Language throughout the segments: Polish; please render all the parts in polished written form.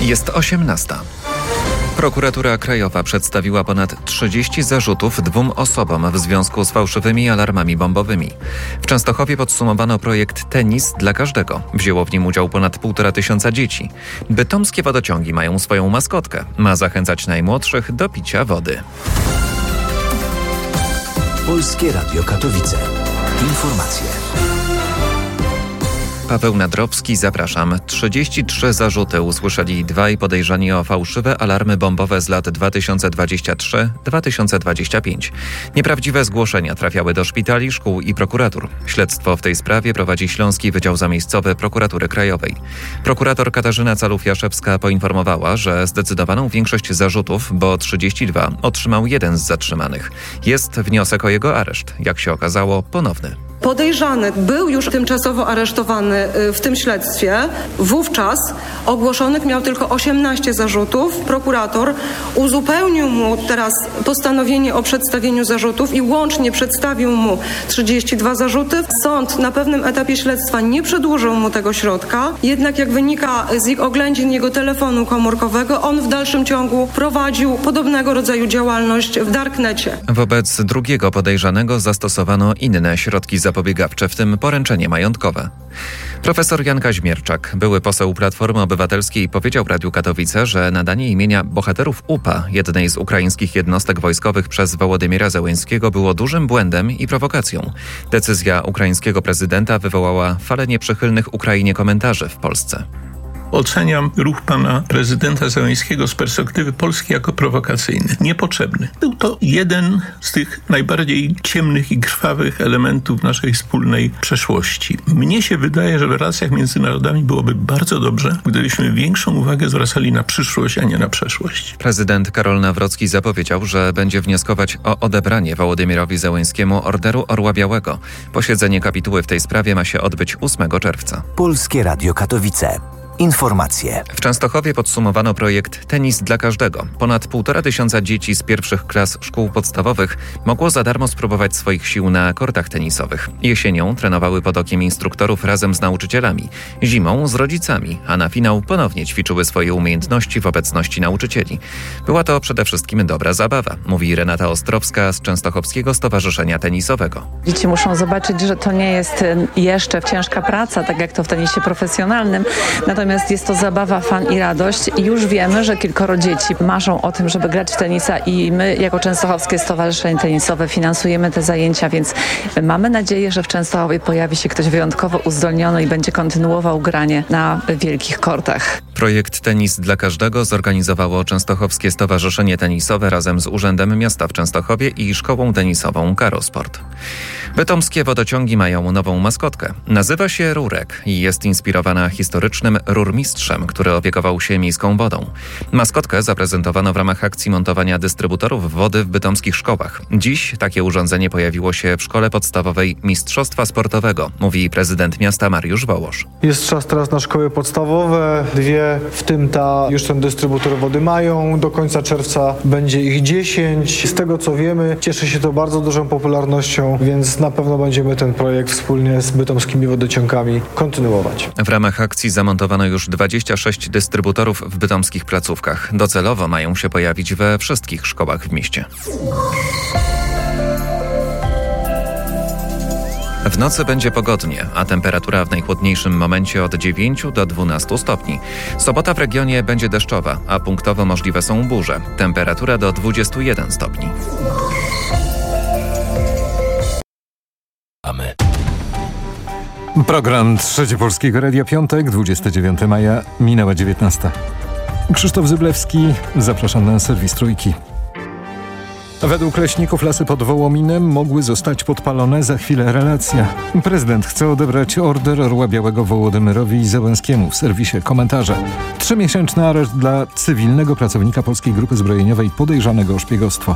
Jest 18. Prokuratura Krajowa przedstawiła ponad 30 zarzutów 2 osobom w związku z fałszywymi alarmami bombowymi. W Częstochowie podsumowano projekt Tenis dla każdego. Wzięło w nim udział ponad 1500 dzieci. Bytomskie wodociągi mają swoją maskotkę. Ma zachęcać najmłodszych do picia wody. Polskie Radio Katowice. Informacje. Paweł Nadrowski, zapraszam. 33 zarzuty usłyszeli dwaj podejrzani o fałszywe alarmy bombowe z lat 2023-2025. Nieprawdziwe zgłoszenia trafiały do szpitali, szkół i prokuratur. Śledztwo w tej sprawie prowadzi Śląski Wydział Zamiejscowy Prokuratury Krajowej. Prokurator Katarzyna Calów-Jaszewska poinformowała, że zdecydowaną większość zarzutów, bo 32, otrzymał jeden z zatrzymanych. Jest wniosek o jego areszt. Jak się okazało, ponowny. Podejrzany był już tymczasowo aresztowany w tym śledztwie. Wówczas ogłoszonych miał tylko 18 zarzutów. Prokurator uzupełnił mu teraz postanowienie o przedstawieniu zarzutów i łącznie przedstawił mu 32 zarzuty. Sąd na pewnym etapie śledztwa nie przedłużył mu tego środka. Jednak jak wynika z ich oględzin jego telefonu komórkowego, on w dalszym ciągu prowadził podobnego rodzaju działalność w darknecie. Wobec drugiego podejrzanego zastosowano inne środki zapobiegawcze, w tym poręczenie majątkowe. Profesor Jan Kaźmierczak, były poseł Platformy Obywatelskiej, powiedział Radiu Katowice, że nadanie imienia bohaterów UPA, jednej z ukraińskich jednostek wojskowych, przez Wołodymyra Zełenskiego było dużym błędem i prowokacją. Decyzja ukraińskiego prezydenta wywołała falę nieprzychylnych Ukrainie komentarzy w Polsce. Oceniam ruch pana prezydenta Zełenskiego z perspektywy Polski jako prowokacyjny, niepotrzebny. Był to jeden z tych najbardziej ciemnych i krwawych elementów naszej wspólnej przeszłości. Mnie się wydaje, że w relacjach między narodami byłoby bardzo dobrze, gdybyśmy większą uwagę zwracali na przyszłość, a nie na przeszłość. Prezydent Karol Nawrocki zapowiedział, że będzie wnioskować o odebranie Wołodymyrowi Zełenskiemu Orderu Orła Białego. Posiedzenie kapituły w tej sprawie ma się odbyć 8 czerwca. Polskie Radio Katowice. Informacje. W Częstochowie podsumowano projekt Tenis dla każdego. Ponad 1500 dzieci z pierwszych klas szkół podstawowych mogło za darmo spróbować swoich sił na kortach tenisowych. Jesienią trenowały pod okiem instruktorów razem z nauczycielami, zimą z rodzicami, a na finał ponownie ćwiczyły swoje umiejętności w obecności nauczycieli. Była to przede wszystkim dobra zabawa, mówi Renata Ostrowska z Częstochowskiego Stowarzyszenia Tenisowego. Dzieci muszą zobaczyć, że to nie jest jeszcze ciężka praca, tak jak to w tenisie profesjonalnym. Natomiast jest to zabawa, fan i radość. I już wiemy, że kilkoro dzieci marzą o tym, żeby grać w tenisa i my jako Częstochowskie Stowarzyszenie Tenisowe finansujemy te zajęcia, więc mamy nadzieję, że w Częstochowie pojawi się ktoś wyjątkowo uzdolniony i będzie kontynuował granie na wielkich kortach. Projekt Tenis dla każdego zorganizowało Częstochowskie Stowarzyszenie Tenisowe razem z Urzędem Miasta w Częstochowie i Szkołą Tenisową Karosport. Bytomskie wodociągi mają nową maskotkę. Nazywa się Rurek i jest inspirowana historycznym rurmistrzem, który opiekował się miejską wodą. Maskotkę zaprezentowano w ramach akcji montowania dystrybutorów wody w bytomskich szkołach. Dziś takie urządzenie pojawiło się w szkole podstawowej Mistrzostwa Sportowego, mówi prezydent miasta Mariusz Wołosz. Jest czas teraz na szkoły podstawowe, 2, w tym ta już ten dystrybutor wody mają. Do końca czerwca będzie ich 10. Z tego co wiemy, cieszy się to bardzo dużą popularnością, więc na pewno będziemy ten projekt wspólnie z bytomskimi wodociągami kontynuować. W ramach akcji zamontowano już 26 dystrybutorów w bytomskich placówkach. Docelowo mają się pojawić we wszystkich szkołach w mieście. W nocy będzie pogodnie, a temperatura w najchłodniejszym momencie od 9 do 12 stopni. Sobota w regionie będzie deszczowa, a punktowo możliwe są burze. Temperatura do 21 stopni. Program Trzeci Polskiego Radia, piątek, 29 maja, minęła 19. Krzysztof Zyblewski, zapraszam na serwis Trójki. Według leśników lasy pod Wołominem mogły zostać podpalone. Za chwilę relacja. Prezydent chce odebrać Order Orła Białego Wołodymyrowi Zełenskiemu. W serwisie komentarze. 3-miesięczny areszt dla cywilnego pracownika Polskiej Grupy Zbrojeniowej podejrzanego o szpiegostwo.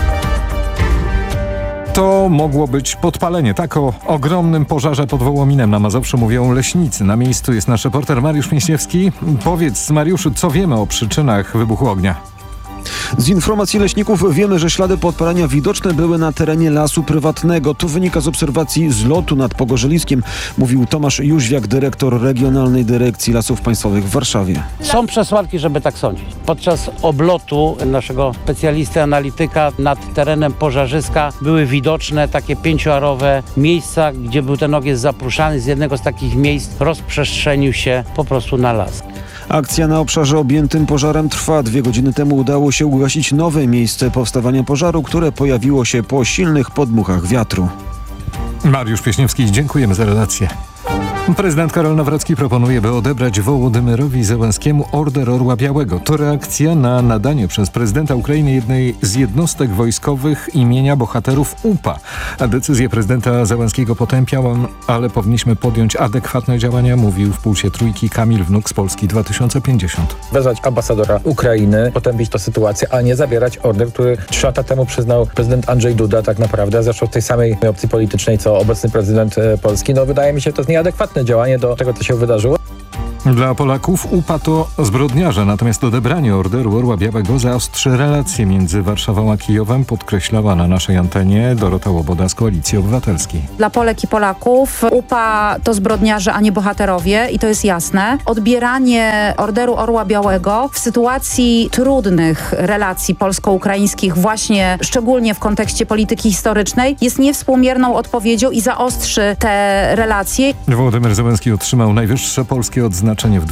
To mogło być podpalenie. Tak o ogromnym pożarze pod Wołominem na Mazowszu mówią leśnicy. Na miejscu jest nasz reporter Mariusz Mięśniewski. Powiedz, Mariuszu, co wiemy o przyczynach wybuchu ognia? Z informacji leśników wiemy, że ślady podpalenia widoczne były na terenie lasu prywatnego. To wynika z obserwacji z lotu nad Pogorzeliskiem, mówił Tomasz Jóźwiak, dyrektor Regionalnej Dyrekcji Lasów Państwowych w Warszawie. Są przesłanki, żeby tak sądzić. Podczas oblotu naszego specjalisty, analityka nad terenem pożarzyska były widoczne takie 5-arowe miejsca, gdzie był ten ogień zapruszany. Z jednego z takich miejsc rozprzestrzenił się po prostu na las. Akcja na obszarze objętym pożarem trwa. 2 godziny temu udało się ugasić nowe miejsce powstawania pożaru, które pojawiło się po silnych podmuchach wiatru. Mariusz Pieśniewski, dziękujemy za relację. Prezydent Karol Nawrocki proponuje, by odebrać Wołodymyrowi Zełenskiemu Order Orła Białego. To reakcja na nadanie przez prezydenta Ukrainy jednej z jednostek wojskowych imienia bohaterów UPA. A decyzję prezydenta Zełenskiego potępiałem, ale powinniśmy podjąć adekwatne działania, mówił w Pulsie Trójki Kamil Wnuk z Polski 2050. Wezwać ambasadora Ukrainy, potępić tę sytuację, a nie zabierać order, który 3 lata temu przyznał prezydent Andrzej Duda tak naprawdę, zresztą w tej samej opcji politycznej, co obecny prezydent Polski. Wydaje mi się, to jest nieadekwatne działanie do tego, co się wydarzyło. Dla Polaków UPA to zbrodniarze, natomiast odebranie Orderu Orła Białego zaostrzy relacje między Warszawą a Kijowem, podkreślała na naszej antenie Dorota Łoboda z Koalicji Obywatelskiej. Dla Polek i Polaków UPA to zbrodniarze, a nie bohaterowie i to jest jasne. Odbieranie Orderu Orła Białego w sytuacji trudnych relacji polsko-ukraińskich, właśnie szczególnie w kontekście polityki historycznej, jest niewspółmierną odpowiedzią i zaostrzy te relacje. Wołodymyr Zełenski otrzymał najwyższe polskie odznaczenie w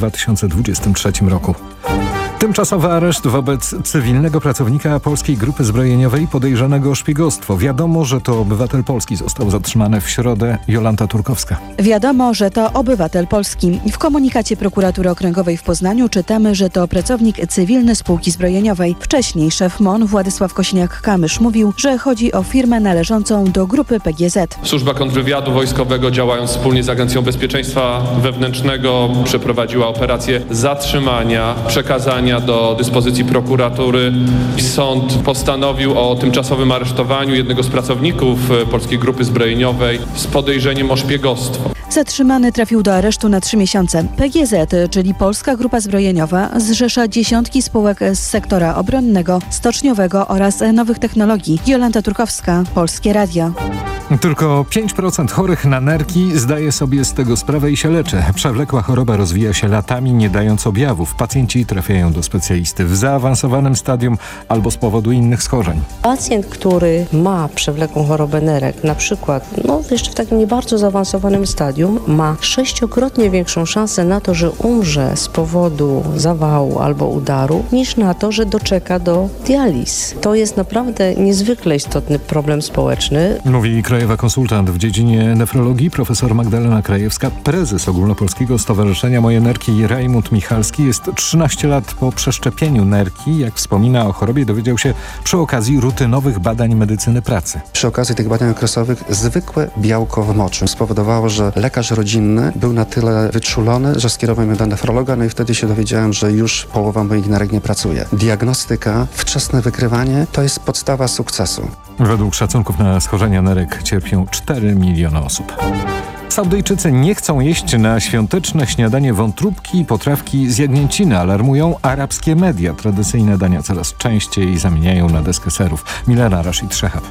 2023 roku. Tymczasowy areszt wobec cywilnego pracownika Polskiej Grupy Zbrojeniowej podejrzanego o szpiegostwo. Wiadomo, że to obywatel Polski został zatrzymany w środę. Jolanta Turkowska. Wiadomo, że to obywatel Polski. W komunikacie Prokuratury Okręgowej w Poznaniu czytamy, że to pracownik cywilny spółki zbrojeniowej. Wcześniej szef MON Władysław Kośniak-Kamysz mówił, że chodzi o firmę należącą do grupy PGZ. Służba kontrwywiadu wojskowego, działając wspólnie z Agencją Bezpieczeństwa Wewnętrznego, przeprowadziła operację zatrzymania, przekazania do dyspozycji prokuratury. Sąd postanowił o tymczasowym aresztowaniu jednego z pracowników Polskiej Grupy Zbrojeniowej z podejrzeniem o szpiegostwo. Zatrzymany trafił do aresztu na 3 miesiące. PGZ, czyli Polska Grupa Zbrojeniowa, zrzesza dziesiątki spółek z sektora obronnego, stoczniowego oraz nowych technologii. Jolanta Turkowska, Polskie Radio. Tylko 5% chorych na nerki zdaje sobie z tego sprawę i się leczy. Przewlekła choroba rozwija się latami, nie dając objawów. Pacjenci trafiają do specjalisty w zaawansowanym stadium albo z powodu innych schorzeń. Pacjent, który ma przewlekłą chorobę nerek, na przykład jeszcze w takim nie bardzo zaawansowanym stadium, ma 6-krotnie większą szansę na to, że umrze z powodu zawału albo udaru, niż na to, że doczeka do dializ. To jest naprawdę niezwykle istotny problem społeczny. Mówi krajowa konsultant w dziedzinie nefrologii profesor Magdalena Krajewska. Prezes Ogólnopolskiego Stowarzyszenia Moje Nerki Rajmund Michalski jest 13 lat po przeszczepieniu nerki. Jak wspomina o chorobie, dowiedział się przy okazji rutynowych badań medycyny pracy. Przy okazji tych badań okresowych zwykłe białko w moczu spowodowało, że lekarz rodzinny był na tyle wyczulony, że skierował mnie do nefrologa, i wtedy się dowiedziałem, że już połowa moich nerek nie pracuje. Diagnostyka, wczesne wykrywanie to jest podstawa sukcesu. Według szacunków na schorzenia nerek cierpią 4 miliony osób. Saudyjczycy nie chcą jeść na świąteczne śniadanie wątróbki i potrawki z jagnięciny. Alarmują arabskie media. Tradycyjne dania coraz częściej zamieniają na deskę serów. Milena Rashid Szehab.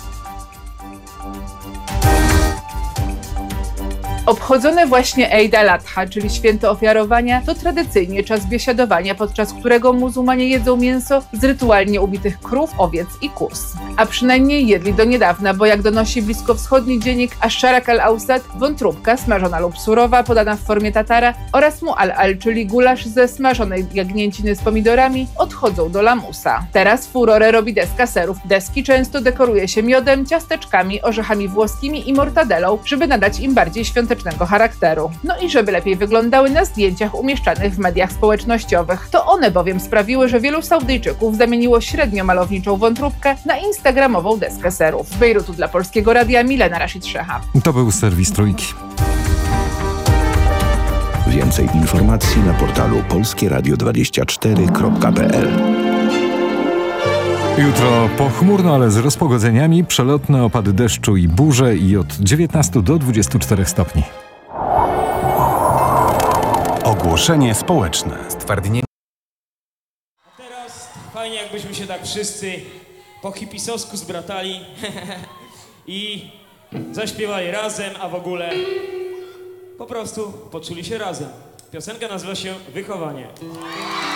Obchodzone właśnie Eid al-Adha, czyli święto ofiarowania, to tradycyjnie czas biesiadowania, podczas którego muzułmanie jedzą mięso z rytualnie ubitych krów, owiec i kóz. A przynajmniej jedli do niedawna, bo jak donosi bliskowschodni dziennik Ash-Sharq al-Awsat, wątróbka smażona lub surowa, podana w formie tatara, oraz mu'al-al, czyli gulasz ze smażonej jagnięciny z pomidorami, odchodzą do lamusa. Teraz furorę robi deska serów. Deski często dekoruje się miodem, ciasteczkami, orzechami włoskimi i mortadelą, żeby nadać im bardziej świątecznego charakteru. I żeby lepiej wyglądały na zdjęciach umieszczanych w mediach społecznościowych. To one bowiem sprawiły, że wielu Saudyjczyków zamieniło średnio malowniczą wątróbkę na instagramową deskę serów. Z Bejrutu dla Polskiego Radia Milena Rashid Szehab. To był serwis Trójki. Więcej informacji na portalu polskieradio24.pl. Jutro pochmurno, ale z rozpogodzeniami, przelotne opady deszczu i burze i od 19 do 24 stopni. Ogłoszenie społeczne. Stwardnienie. Teraz fajnie jakbyśmy się tak wszyscy po hipisowsku zbratali i zaśpiewali razem, a w ogóle po prostu poczuli się razem. Piosenka nazywa się Wychowanie.